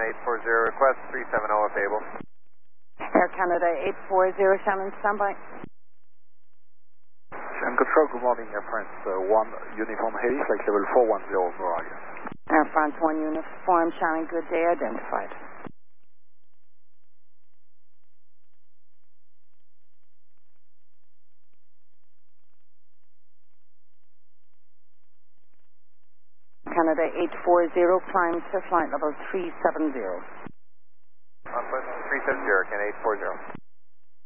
Shannon 840, request 370 if able. Air Canada 840, Shannon, standby. Shannon Control, good morning, Air France 1 Uniform Heli, flight level 410, Moraga. Air France 1 Uniform, Shannon, good day, identified. Canada 840, climb to flight level 370. 370, Canada 840.